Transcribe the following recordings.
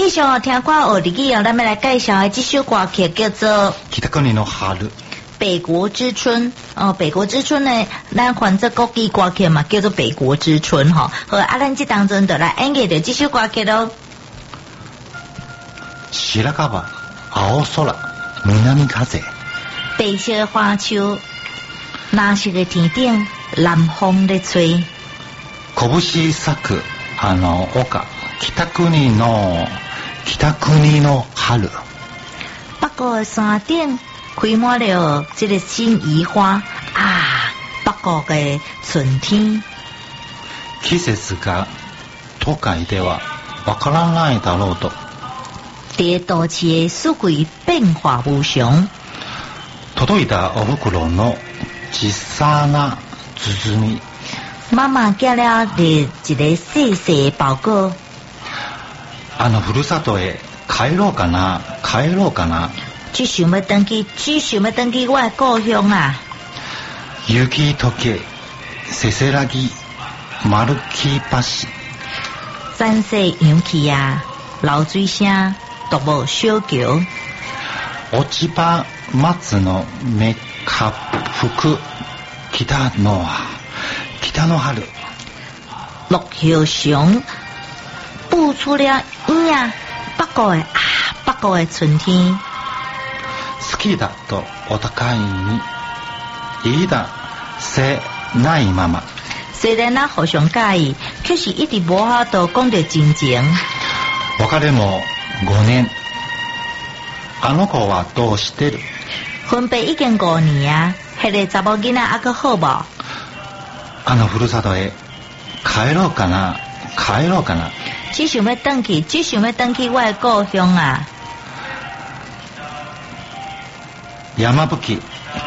继续听歌学日语哦，咱们来介绍的这首歌曲叫做北国の春。 北国之春哦，北国之春呢，咱翻做国语歌曲嘛，叫做北国之春哈。好，咱这当中就来演绎的这首歌曲咯。 白樺、青空、南風。 白色的花樹，藍色的天頂，南風在吹。 拳咲く丘、北国の春。 北國的山頂開滿了這個新移花啊！北國嘅春天。 季節が都會ではわからないだろうと。 在都市的四季變化無常。 届いたお袋の小さな包み。 媽媽寄了一個細細的包裹。 ふるさとへ帰ろうかな。 只想要回去我的故鄉啊！ 雪解け、せせらぎ、丸木橋。 山勢揚起啊，流水聲，獨舞小橋。 落ち葉松の芽か吹く北の春。 落葉熊布出了影，北國的春天。 好きだとお互いに言い出せないまま。 雖然咱互相介意，卻是一直無法度講到真情。 別れも5年。あの子はどうしてる？ 分別已經5年啊，迄個查某囡仔還閣好無？ ふるさとへ帰ろうかな。 只想要回去我的故鄉啊！ 山吹き、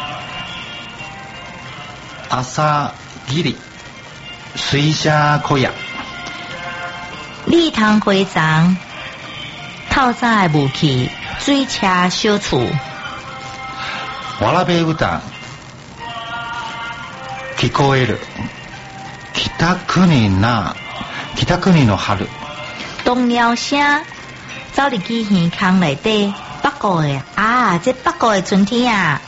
朝霧、水車小屋。 禮堂花場，透早的霧氣，水車小厝。 わらべ歌聞こえる。北国の春。 童謠聲走入去耳孔內底，北國的這北國的春天啊！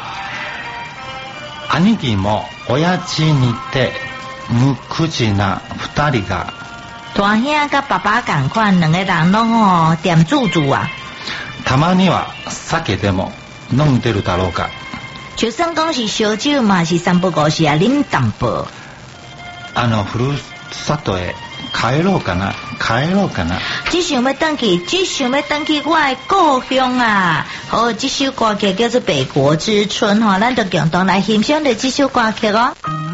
兄貴も親父にて無口な二人が。 大兄甲爸爸同款，兩個人攏點住住啊！ たまには酒でも飲んでるだろうか。 就算講是燒酒嘛，是三不五時啊，啉淡薄。 ふるさとへ帰ろうかな。 只想要回去我的故鄉啊！好，這首歌曲叫做《北國之春》吼，咱就共同來欣賞的這首歌曲哦。